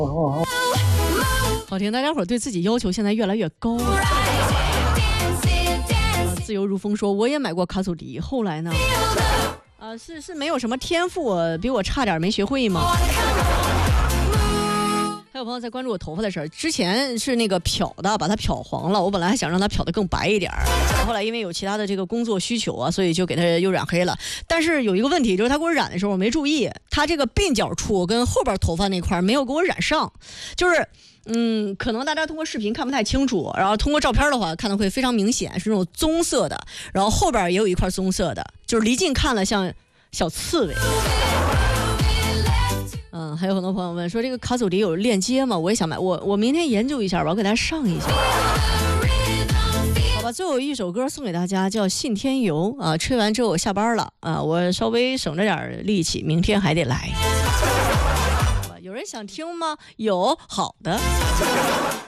好听，大家伙对自己要求现在越来越高。自由如风说，我也买过卡祖笛，后来呢？是没有什么天赋，比我差点没学会吗？还有朋友在关注我头发的事儿，之前是那个漂的，把它漂黄了，我本来还想让它漂得更白一点儿，后来因为有其他的这个工作需求啊，所以就给它又染黑了。但是有一个问题，就是他给我染的时候我没注意，他这个鬓角处跟后边头发那块没有给我染上，就是可能大家通过视频看不太清楚，然后通过照片的话看的会非常明显，是那种棕色的，然后后边也有一块棕色的，就是离近看了像小刺猬。还有很多朋友问说这个卡祖笛有链接吗？我也想买，我明天研究一下吧，我给大家上一下。好吧，最后一首歌送给大家，叫《信天游》啊。吹完之后我下班了啊，我稍微省着点力气，明天还得来。有人想听吗？有，好的。